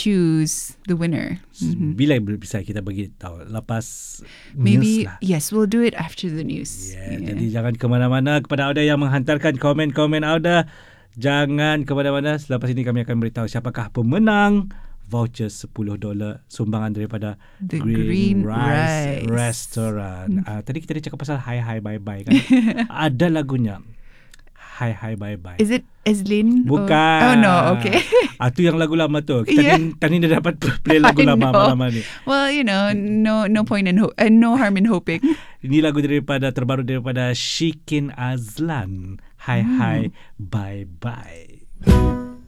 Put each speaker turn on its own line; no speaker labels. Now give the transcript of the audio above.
choose the winner.
Bila bisa kita bagi tahu? Lepas
Maybe,
news lah.
yes, we'll do it after the news.
Jadi jangan ke mana-mana. Kepada Auda yang menghantarkan komen-komen Auda, jangan ke mana-mana. Selepas ini kami akan beritahu siapakah pemenang voucher $10 sumbangan daripada
The
Green
Green
Rice
Rice.
Restaurant. Tadi kita dah cakap pasal Hi Hi Bye Bye kan. Ada lagunya Hi Hi Bye Bye.
Is it Eslin?
Bukan.
Oh no, okay.
Itu yang lagu lama tu. Kita
Yeah.
tadi dah dapat play lagu
I
lama
know.
malam ni.
Well, no point in no harm in hoping.
Ini lagu terbaru daripada Shikin Azlan. Hi Hi Bye Bye.